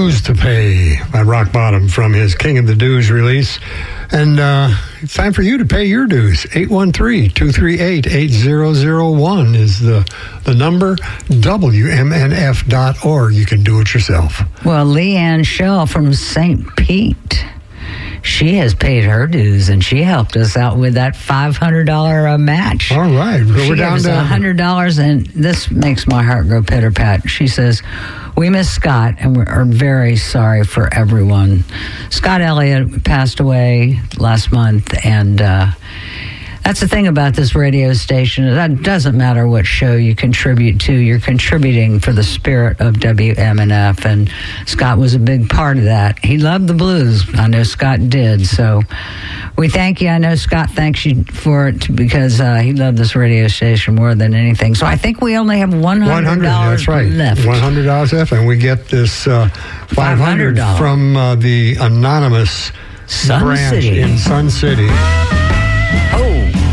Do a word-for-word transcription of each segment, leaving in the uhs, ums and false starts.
Dues to Pay by Rock Bottom from his King of the Dues release. And uh, it's time for you to pay your dues. eight one three, two three eight, eight zero zero one is the, the number. W M N F dot org. You can do it yourself. Well, Leanne Shell from Saint Pete, she has paid her dues, and she helped us out with that five hundred dollars match. All right. She We're down gave us to one hundred dollars, and this makes my heart go pitter-pat. She says, we miss Scott, and we're very sorry for everyone. Scott Elliott passed away last month, and uh, that's the thing about this radio station. It doesn't matter what show you contribute to. You're contributing for the spirit of W M N F, and Scott was a big part of that. He loved the blues. I know Scott did, so we thank you. I know Scott thanks you for it because uh, he loved this radio station more than anything. So I think we only have one hundred dollars that's right. left. one hundred dollars left, and we get this uh, five hundred dollars from uh, the anonymous Sun branch City. in Sun City. Oh.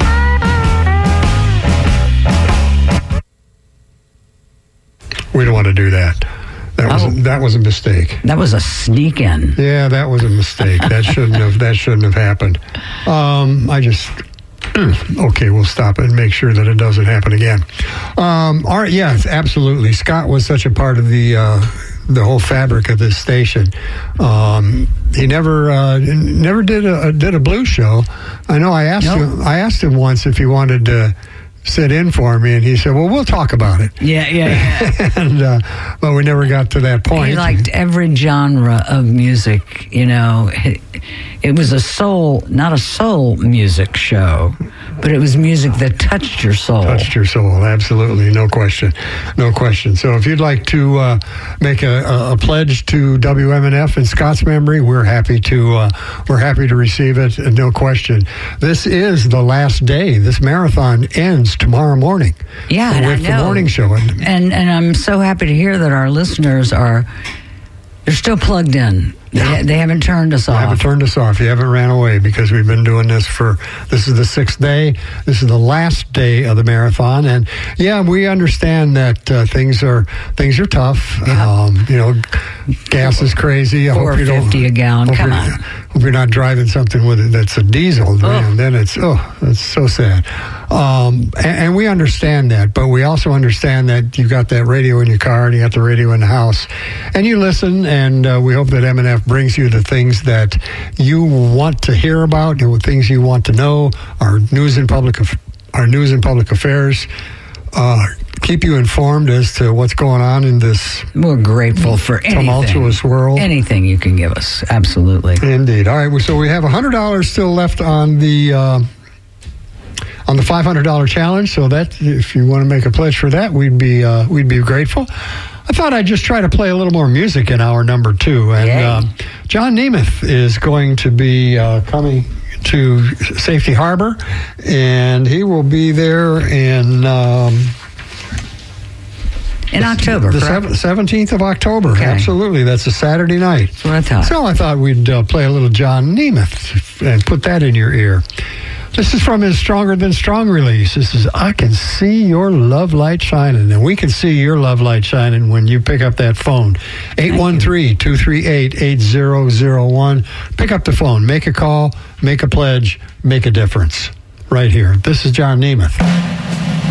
We don't want to do that. That was Oh. that was a mistake. That was a sneak in. Yeah, that was a mistake. That shouldn't have that shouldn't have happened. Um, I just okay, we'll stop it and make sure that it doesn't happen again. Um, all right, yes, absolutely. Scott was such a part of the uh, the whole fabric of this station. Um, he never uh, never did a did a blues show. I know. I asked Nope. him. I asked him once if he wanted to sit in for me, and he said, well, we'll talk about it. Yeah, yeah, yeah. and uh, but we never got to that point. He liked every genre of music, you know. It, it was a soul, not a soul music show, but it was music that touched your soul. Touched your soul, absolutely, no question, no question. So if you'd like to uh, make a, a, a pledge to W M N F in Scott's memory, we're happy to uh, we're happy to receive it, no question. This is the last day. This marathon ends tomorrow morning. Yeah, and with I know. the morning show. And and I'm so happy to hear that our listeners are they're still plugged in. They, Yeah. they haven't turned us You off. haven't turned us off. You haven't ran away because we've been doing this for, this is the sixth day. This is the last day of the marathon. And yeah, we understand that uh, things are things are tough. Yeah. Um, you know, gas is crazy. I four hope you don't, fifty a gallon. hope Come you're- on. Hope you're not driving something with it that's a diesel. Man, then it's, oh, that's so sad. Um, and, and we understand that, but we also understand that you've got that radio in your car and you got the radio in the house. And you listen, and uh, we hope that M N F brings you the things that you want to hear about, the things you want to know, our news and public, our news and public affairs. Uh, keep you informed as to what's going on in this We're grateful for anything. tumultuous world. Anything you can give us. Absolutely. Indeed. All right. So we have one hundred dollars still left on the uh, on the five hundred dollars challenge. So that if you want to make a pledge for that, we'd be uh, we'd be grateful. I thought I'd just try to play a little more music in hour number two. And Yay. uh, John Nemeth is going to be uh, coming to Safety Harbor, and he will be there in um, In October, the correct? seventeenth of October. Okay. Absolutely. That's a Saturday night. That's what I thought. So I thought we'd uh, play a little John Nemeth and put that in your ear. This is from his Stronger Than Strong release. This is I Can See Your Love Light Shining. And we can see your love light shining when you pick up that phone. eight one three, two three eight, eight zero zero one. Pick up the phone. Make a call. Make a pledge. Make a difference. Right here. This is John Nemeth.